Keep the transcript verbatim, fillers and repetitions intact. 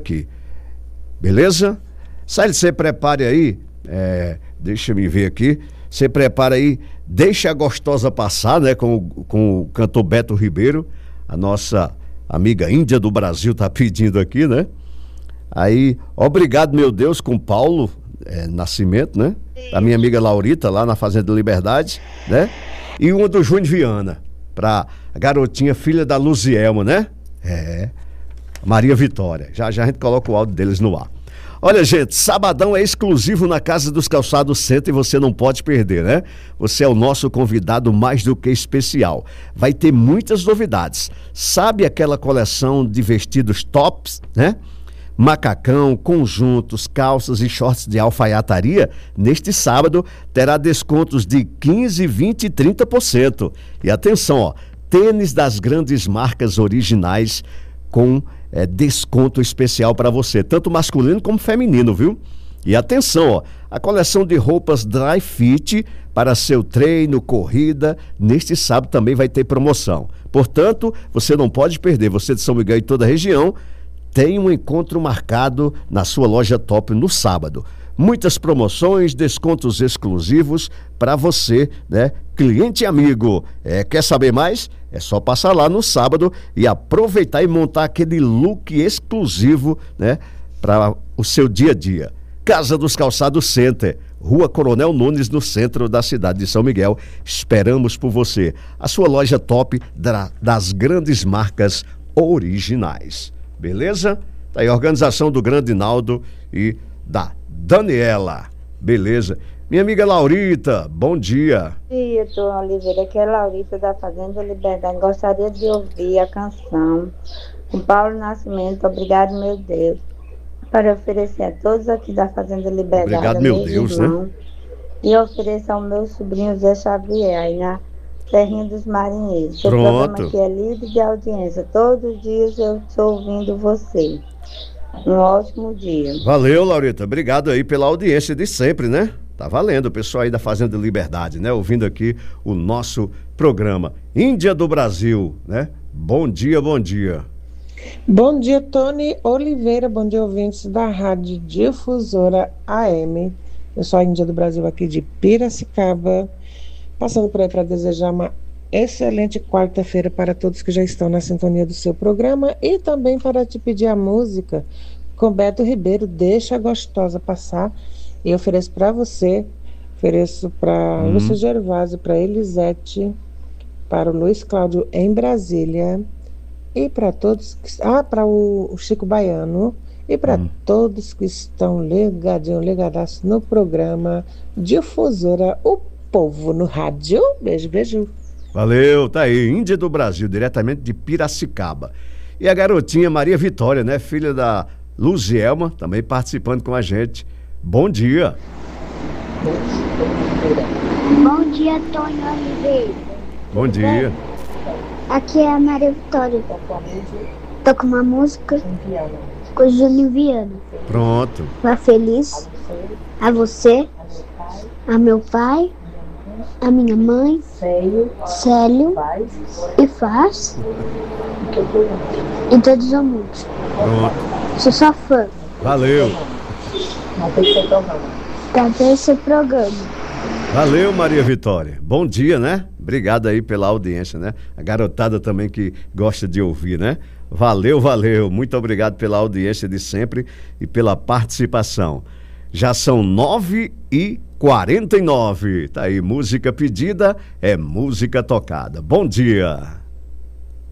aqui. Beleza? Sai, você prepare aí, é, deixa me ver aqui, você prepara aí, Deixa a Gostosa Passar, né, com, com o cantor Beto Ribeiro, a nossa amiga Índia do Brasil tá pedindo aqui, né? Aí, Obrigado Meu Deus, com Paulo é, Nascimento, né? A minha amiga Laurita, lá na Fazenda Liberdade, né? E uma do Júnior Viana, pra a garotinha filha da Luzielma, né? É, Maria Vitória. Já já a gente coloca o áudio deles no ar. Olha, gente, sabadão é exclusivo na Casa dos Calçados Center e você não pode perder, né? Você é o nosso convidado mais do que especial. Vai ter muitas novidades. Sabe aquela coleção de vestidos tops, né? Macacão, conjuntos, calças e shorts de alfaiataria? Neste sábado terá descontos de quinze, vinte e trinta por cento. E atenção, ó, tênis das grandes marcas originais com é, desconto especial para você, tanto masculino como feminino, viu? E atenção, ó, a coleção de roupas dry fit para seu treino, corrida, neste sábado também vai ter promoção. Portanto, você não pode perder, você de São Miguel e toda a região, tem um encontro marcado na sua loja Top no sábado. Muitas promoções, descontos exclusivos para você, né? Cliente e amigo. É, quer saber mais? É só passar lá no sábado e aproveitar e montar aquele look exclusivo, né? Para o seu dia a dia. Casa dos Calçados Center, Rua Coronel Nunes, no centro da cidade de São Miguel. Esperamos por você. A sua loja Top da, das grandes marcas originais. Beleza? Tá aí a organização do Grande Naldo e da Daniela. Beleza? Minha amiga Laurita, bom dia. Bom dia, Dona Oliveira. Aqui é a Laurita da Fazenda Liberdade. Gostaria de ouvir a canção com Paulo Nascimento, Obrigado Meu Deus, para oferecer a todos aqui da Fazenda Liberdade. Obrigado, meu Deus, irmão, né? E oferecer ao meu sobrinho Zé Xavier, aí na Terrinha dos Marinheiros. O Pronto. programa aqui é livre de audiência. Todos os dias eu estou ouvindo você. Um ótimo dia. Valeu, Laurita. Obrigado aí pela audiência de sempre, né? Tá valendo, o pessoal aí da Fazenda Liberdade, né? Ouvindo aqui o nosso programa Índia do Brasil, né? Bom dia, bom dia. Bom dia, Tony Oliveira. Bom dia, ouvintes da Rádio Difusora A M. Eu sou a Índia do Brasil aqui de Piracicaba. Passando por aí para desejar uma excelente quarta-feira para todos que já estão na sintonia do seu programa e também para te pedir a música com Beto Ribeiro, Deixa a Gostosa Passar. E ofereço para você, ofereço para Hum. Lúcia Gervásio, para Elisete, para o Luiz Cláudio em Brasília e para todos, que, ah, para o, o Chico Baiano e para Hum. todos que estão ligadinhos, ligadaços no programa Difusora, o povo no rádio. Beijo, beijo. Valeu, tá aí, Índia do Brasil, diretamente de Piracicaba. E a garotinha Maria Vitória, né? Filha da Luzielma, também participando com a gente. Bom dia. Bom dia, Tony Oliveira. Bom dia. Aqui é a Maria Vitória. Tô com uma música com o Júlio Viana. Pronto. Vá feliz a você, a meu pai, a minha mãe, Célio e Faz e todos os mundo. Pronto. Sou sua fã. Valeu. Cadê esse programa? Valeu, Maria Vitória. Bom dia, né? Obrigado aí pela audiência, né? A garotada também que gosta de ouvir, né? Valeu, valeu. Muito obrigado pela audiência de sempre e pela participação. Já são nove e quarenta e nove. Tá aí, música pedida é música tocada. Bom dia.